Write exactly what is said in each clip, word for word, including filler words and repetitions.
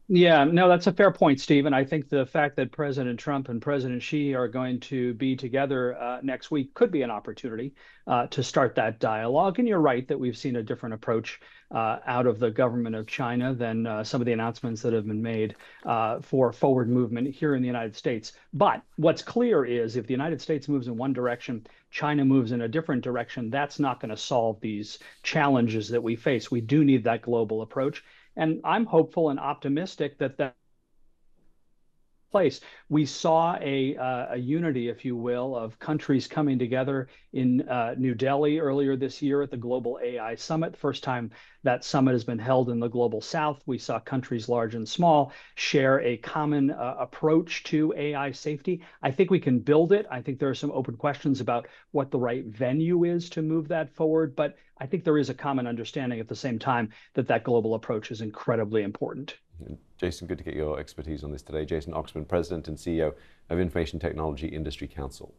Yeah, no, that's a fair point, Steve. And I think the fact that President Trump and President Xi are going to be together uh, next week could be an opportunity uh, to start that dialogue. And you're right that we've seen a different approach uh, out of the government of China than uh, some of the announcements that have been made uh, for forward movement here in the United States. But what's clear is if the United States moves in one direction, China moves in a different direction, that's not going to solve these challenges that we face. We do need that global approach. And I'm hopeful and optimistic that that place. We saw a, uh, a unity, if you will, of countries coming together in uh, New Delhi earlier this year at the Global A I Summit. First time that summit has been held in the Global South. We saw countries large and small share a common uh, approach to A I safety. I think we can build it. I think there are some open questions about what the right venue is to move that forward, but I think there is a common understanding at the same time that that global approach is incredibly important. Jason, good to get your expertise on this today. Jason Oxman, President and C E O of Information Technology Industry Council.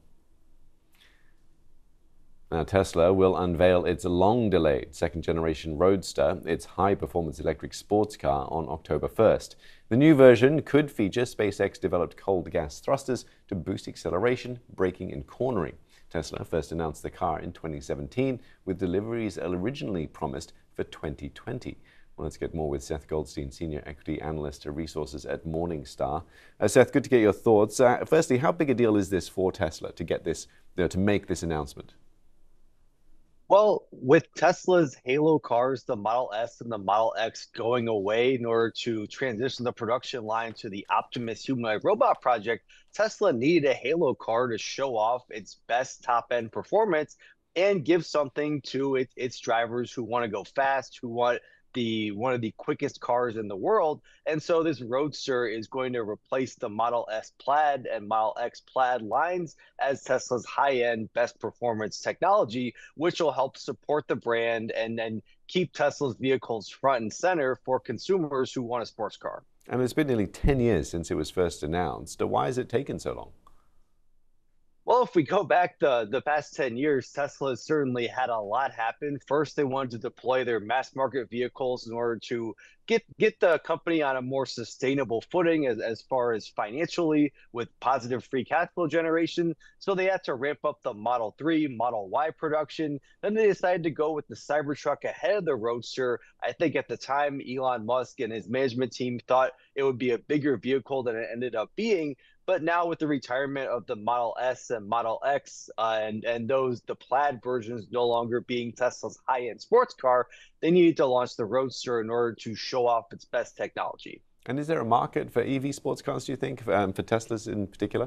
Now, Tesla will unveil its long-delayed second-generation Roadster, its high-performance electric sports car, on October first. The new version could feature SpaceX-developed cold gas thrusters to boost acceleration, braking, and cornering. Tesla first announced the car in twenty seventeen, with deliveries originally promised for twenty twenty. Well, let's get more with Seth Goldstein, Senior Equity Analyst at Resources at Morningstar. Uh, Seth, good to get your thoughts. Uh, firstly, how big a deal is this for Tesla to get this, you know, to make this announcement? Well, with Tesla's Halo cars, the Model S and the Model X going away in order to transition the production line to the Optimus humanoid robot project, Tesla needed a Halo car to show off its best top-end performance and give something to it, its drivers who want to go fast, who want the one of the quickest cars in the world. And so this Roadster is going to replace the Model S Plaid and Model X Plaid lines as Tesla's high-end best performance technology, which will help support the brand and then keep Tesla's vehicles front and center for consumers who want a sports car. And it's been nearly ten years since it was first announced. Why has it taken so long? Well, if we go back the, the past ten years, Tesla has certainly had a lot happen. First, they wanted to deploy their mass market vehicles in order to get get the company on a more sustainable footing as, as far as financially with positive free cash flow generation. So they had to ramp up the Model three, Model Y production. Then they decided to go with the Cybertruck ahead of the Roadster. I think at the time, Elon Musk and his management team thought it would be a bigger vehicle than it ended up being. But now with the retirement of the Model S and Model X uh, and, and those, the Plaid versions no longer being Tesla's high-end sports car, they needed to launch the Roadster in order to show off its best technology. And is there a market for E V sports cars, do you think, um, for Teslas in particular?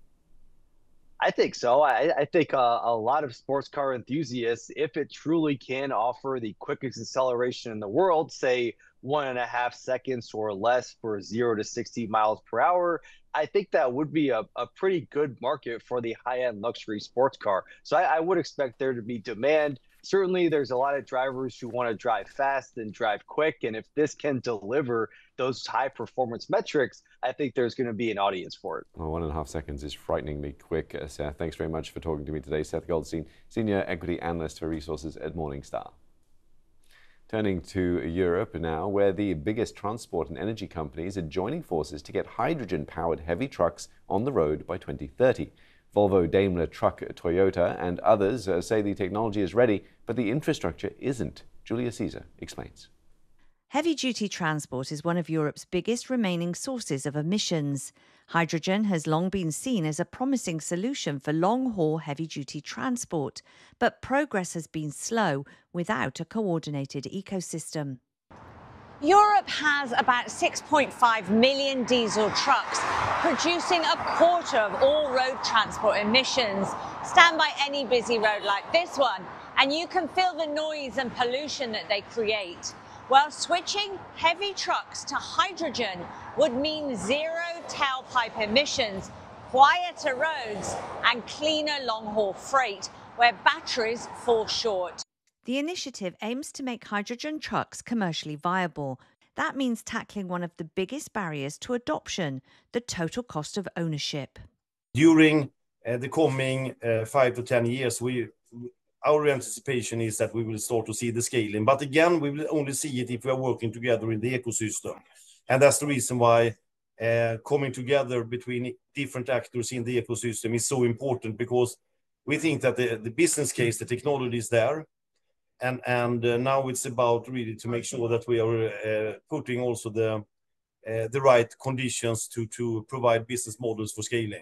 I think so. I, I think uh, a lot of sports car enthusiasts, if it truly can offer the quickest acceleration in the world, say one and a half seconds or less for zero to sixty miles per hour, I think that would be a, a pretty good market for the high-end luxury sports car. So I, I would expect there to be demand. Certainly, there's a lot of drivers who want to drive fast and drive quick. And if this can deliver those high performance metrics, I think there's going to be an audience for it. Well, one and a half seconds is frighteningly quick, uh, Seth. Thanks very much for talking to me today. Seth Goldstein, Senior Equity Analyst for Resources at Morningstar. Turning to Europe now, where the biggest transport and energy companies are joining forces to get hydrogen-powered heavy trucks on the road by twenty thirty. Volvo, Daimler Truck, Toyota and others uh, say the technology is ready, but the infrastructure isn't. Julia Caesar explains. Heavy-duty transport is one of Europe's biggest remaining sources of emissions. Hydrogen has long been seen as a promising solution for long-haul heavy-duty transport, but progress has been slow without a coordinated ecosystem. Europe has about six point five million diesel trucks, producing a quarter of all road transport emissions. Stand by any busy road like this one, and you can feel the noise and pollution that they create. Well, switching heavy trucks to hydrogen would mean zero tailpipe emissions, quieter roads, and cleaner long-haul freight, where batteries fall short. The initiative aims to make hydrogen trucks commercially viable. That means tackling one of the biggest barriers to adoption, the total cost of ownership. During uh, the coming uh, five to ten years, we, our anticipation is that we will start to see the scaling. But again, we will only see it if we are working together in the ecosystem. And that's the reason why uh, coming together between different actors in the ecosystem is so important, because we think that the, the business case, the technology is there. And, and uh, now it's about really to make sure that we are uh, putting also the, uh, the right conditions to, to provide business models for scaling.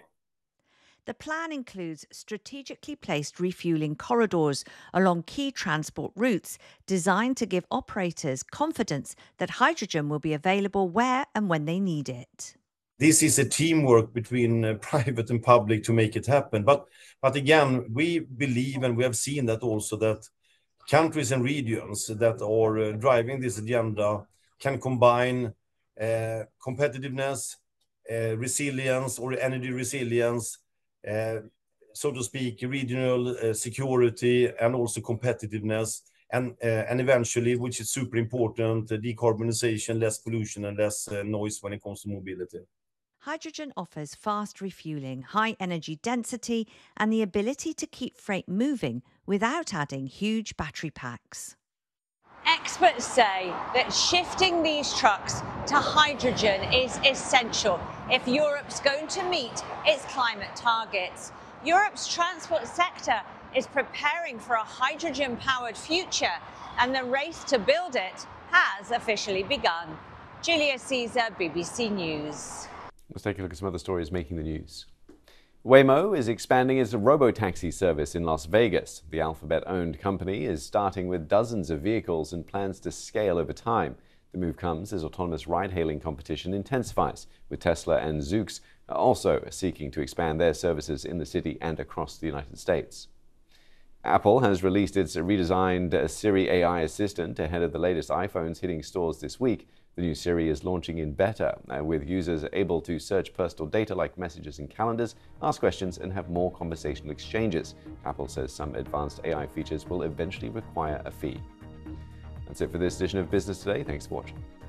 The plan includes strategically placed refueling corridors along key transport routes designed to give operators confidence that hydrogen will be available where and when they need it. This is a teamwork between uh, private and public to make it happen. But, but again, we believe, and we have seen that also, that countries and regions that are uh, driving this agenda can combine uh, competitiveness, uh, resilience or energy resilience, Uh, so to speak, regional uh, security, and also competitiveness, and uh, and eventually, which is super important, uh, decarbonization, less pollution and less uh, noise when it comes to mobility. Hydrogen offers fast refueling, high energy density, and the ability to keep freight moving without adding huge battery packs. Experts say that shifting these trucks to hydrogen is essential if Europe's going to meet its climate targets. Europe's transport sector is preparing for a hydrogen-powered future, and the race to build it has officially begun. Julia Caesar, B B C News. Let's take a look at some other stories making the news. Waymo is expanding its robo-taxi service in Las Vegas. The Alphabet-owned company is starting with dozens of vehicles and plans to scale over time. The move comes as autonomous ride-hailing competition intensifies, with Tesla and Zoox also seeking to expand their services in the city and across the United States. Apple has released its redesigned Siri A I assistant ahead of the latest iPhones hitting stores this week. The new Siri is launching in beta, uh, with users able to search personal data like messages and calendars, ask questions, and have more conversational exchanges. Apple says some advanced A I features will eventually require a fee. That's it for this edition of Business Today. Thanks for watching.